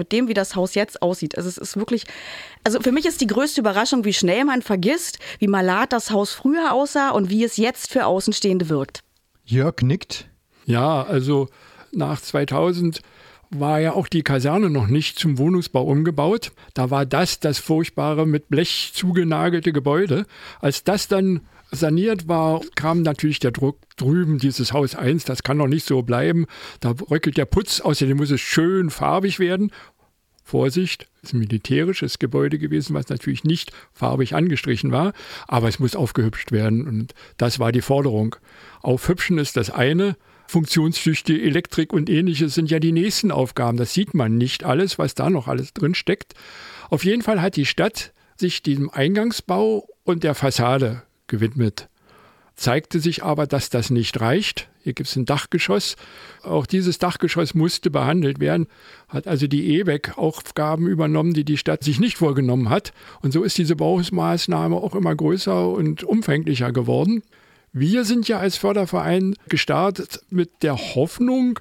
mit dem, wie das Haus jetzt aussieht. Also es ist wirklich, also für mich ist die größte Überraschung, wie schnell man vergisst, wie malat das Haus früher aussah und wie es jetzt für Außenstehende wirkt. Jörg nickt. Ja, also nach 2000 war ja auch die Kaserne noch nicht zum Wohnungsbau umgebaut. Da war das furchtbare, mit Blech zugenagelte Gebäude. Als das dann saniert war, kam natürlich der Druck drüben, dieses Haus 1, das kann doch nicht so bleiben. Da röckelt der Putz, außerdem muss es schön farbig werden. Vorsicht, es ist ein militärisches Gebäude gewesen, was natürlich nicht farbig angestrichen war, aber es muss aufgehübscht werden und das war die Forderung. Aufhübschen ist das eine, funktionstüchtige Elektrik und Ähnliches sind ja die nächsten Aufgaben. Das sieht man nicht alles, was da noch alles drin steckt. Auf jeden Fall hat die Stadt sich diesem Eingangsbau und der Fassade gewidmet. Zeigte sich aber, dass das nicht reicht. Hier gibt es ein Dachgeschoss. Auch dieses Dachgeschoss musste behandelt werden. Hat also die EWEG Aufgaben übernommen, die die Stadt sich nicht vorgenommen hat. Und so ist diese Baumaßnahme auch immer größer und umfänglicher geworden. Wir sind ja als Förderverein gestartet mit der Hoffnung,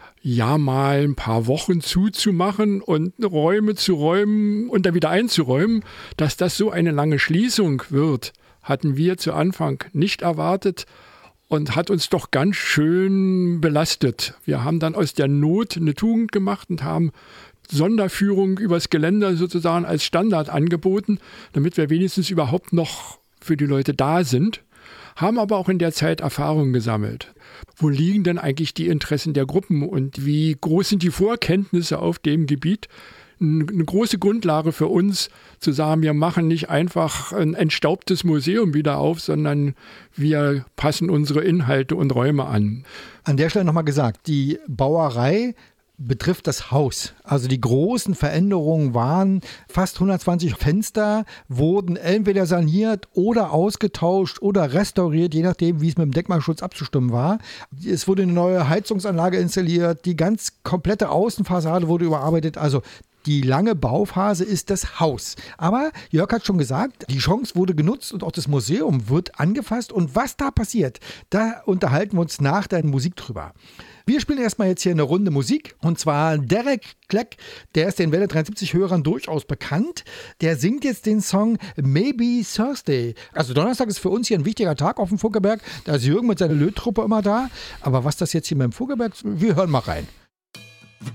ja mal ein paar Wochen zuzumachen und Räume zu räumen und dann wieder einzuräumen. Dass das so eine lange Schließung wird, hatten wir zu Anfang nicht erwartet und hat uns doch ganz schön belastet. Wir haben dann aus der Not eine Tugend gemacht und haben Sonderführung übers Geländer sozusagen als Standard angeboten, damit wir wenigstens überhaupt noch für die Leute da sind. Haben aber auch in der Zeit Erfahrungen gesammelt. Wo liegen denn eigentlich die Interessen der Gruppen und wie groß sind die Vorkenntnisse auf dem Gebiet? Eine große Grundlage für uns, zu sagen, wir machen nicht einfach ein entstaubtes Museum wieder auf, sondern wir passen unsere Inhalte und Räume an. An der Stelle nochmal gesagt, die Bauerei betrifft das Haus. Also die großen Veränderungen waren, fast 120 Fenster wurden entweder saniert oder ausgetauscht oder restauriert, je nachdem, wie es mit dem Denkmalschutz abzustimmen war. Es wurde eine neue Heizungsanlage installiert, die ganz komplette Außenfassade wurde überarbeitet. Also die lange Bauphase ist das Haus. Aber Jörg hat schon gesagt, die Chance wurde genutzt und auch das Museum wird angefasst. Und was da passiert, da unterhalten wir uns nach der Musik drüber. Wir spielen erstmal jetzt hier eine Runde Musik und zwar Derek Kleck, der ist den Welle 73-Hörern durchaus bekannt. Der singt jetzt den Song Maybe Thursday. Also Donnerstag ist für uns hier ein wichtiger Tag auf dem Funkerberg. Da ist Jürgen mit seiner Löttruppe immer da. Aber was das jetzt hier beim Funkerberg, wir hören mal rein.